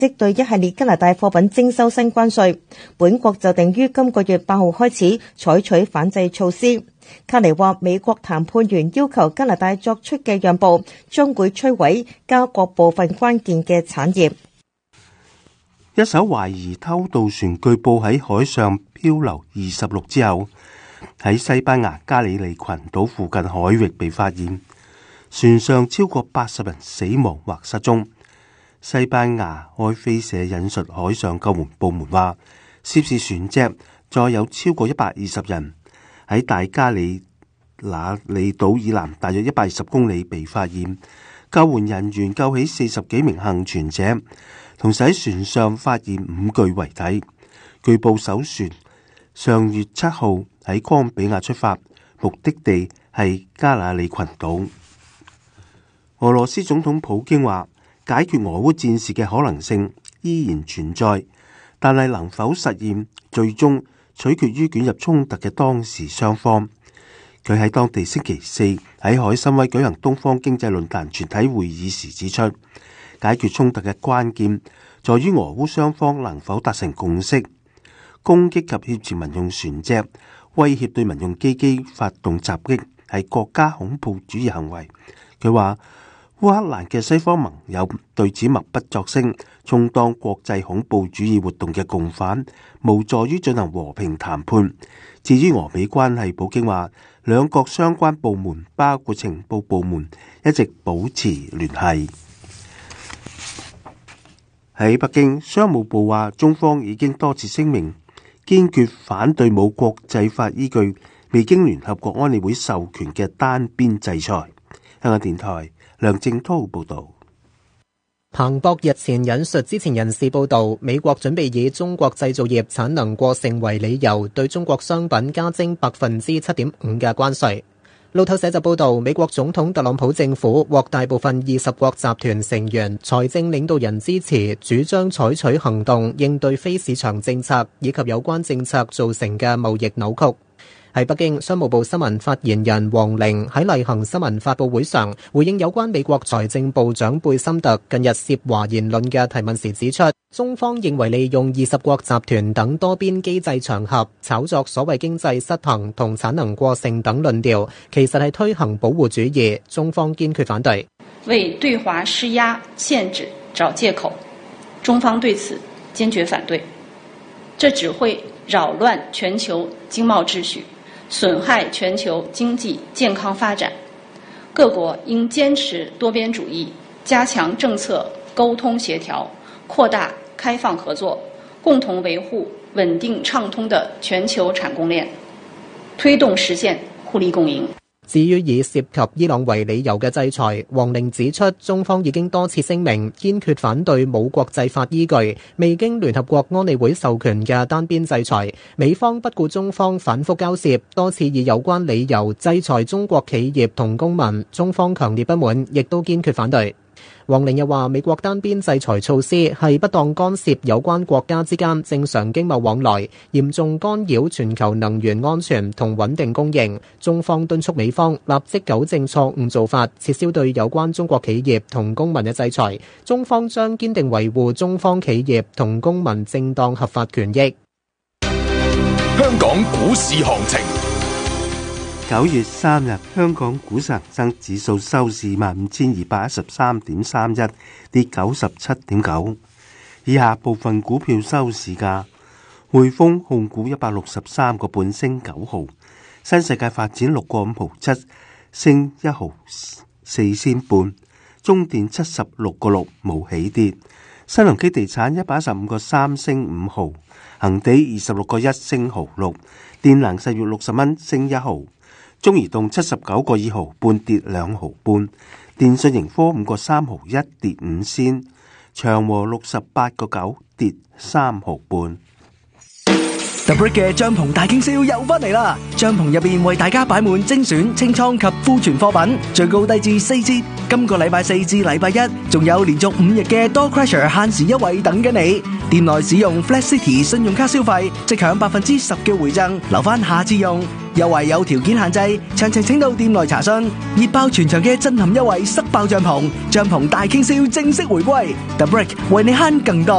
即對一系列加拿大貨品徵收新關稅。本國就定於今個月8號開始採取反制措施。卡尼話，美國談判員要求加拿大作出嘅讓步，將會摧毀加國部分關鍵嘅產業。 一艘懷疑偷渡船據報喺海上漂流26之後，喺西班牙加里利群島附近海域被發現，船上超過80人死亡或失蹤。西班牙埃菲社引述海上救援部門話，涉事船隻載有超過120人，喺大加里那利島以南大約120公里被發現。救援人員救起40幾名幸存者，同時喺船上發現5具遺體。據報首船上月7號喺岡比亞出發，目的地係加那利群島。俄羅斯總統普京話，解決俄烏戰事嘅可能性依然存在，但係能否實現，最終取決於捲入衝突嘅當時雙方。佢喺當地星期四喺海參崴舉行東方經濟論壇全體會議時指出，解決衝突嘅關鍵在於俄烏雙方能否達成共識。攻擊及挾持民用船隻，威脅對民用機機發動襲擊，係國家恐怖主義行為。佢話，烏克蘭嘅西方盟友對此默不作聲，充當國際恐怖主義活動嘅共犯，無助於進行和平談判。至於俄美關係，普京話，兩國相關部門包括情報部門一直保持聯繫。喺北京，商務部話，中方已經多次聲明堅決反對冇國際法依據、未經聯合國安理會授權嘅單邊制裁。香港電台梁正濤報道。 彭博日前引述知情人士報道，美國準備以中國製造業產能過剩為理由，對中國商品加徵7.5%嘅關稅。路透社就報道，美國總統特朗普政府獲大部分20國集團成員財政領導人支持，主張採取行動應對非市場政策以及有關政策造成嘅貿易扭曲。喺北京，商務部新聞發言人王玲喺例行新聞發佈會上回應有關美國財政部長貝森特近日涉華言論嘅提問時指出，中方認為利用20國集團等多邊機制場合炒作所謂經濟失衡同產能過剩等論調，其實係推行保護主義，中方堅決反對。 為對華施壓限制找借口，中方對此堅決反對。這只會擾亂全球經貿秩序，損害全球經濟健康發展，各國應堅持多邊主義，加強政策溝通協調，擴大開放合作，共同維護穩定暢通的全球產供鏈，推動實現互利共贏。 至於以涉及伊朗為理由嘅制裁，王玲指出，中方已經多次聲明堅決反對冇國際法依據、未經聯合國安理會授權嘅單邊制裁。美方不顧中方反覆交涉，多次以有關理由制裁中國企業同公民，中方強烈不滿，亦都堅決反對。王玲又話，美國單邊制裁措施係不當干涉有關國家之間正常經貿往來，嚴重干擾全球能源安全同穩定供應。中方敦促美方立即糾正錯誤做法，撤銷對有關中國企業同公民嘅制裁。中方將堅定維護中方企業同公民正當合法權益。 香港股市行情。 9月3日，香港股市恒生指數收市15,213.31，跌97.9。以下部分股票收市價：匯豐控股163個半升9毫，新世界發展6個5毫7升1毫4仙半，中電76個6冇起跌，新鴻基地產115個3升5毫，恒地26個1升毫6，電能實業60蚊升1毫。中移動79個2毫半跌2毫半，電訊盈科5個3毫1跌5仙，長和68個9跌3毫半。 The Brick 嘅帳篷大驚銷又翻嚟啦！帳篷入邊為大家擺滿精選清倉及庫存貨品，最高低至4折， 今個禮拜4至禮拜1仲有連續5日嘅 Door Crusher 限時優惠等緊你。店內使用 Flash City 信用卡消費，即享10%嘅回贈，留翻下次用。優惠有條件限制，詳情請到店內查詢。熱爆全場嘅震撼優惠，塞爆帳篷，帳篷大傾銷正式回歸。The Brick 為你慳更多。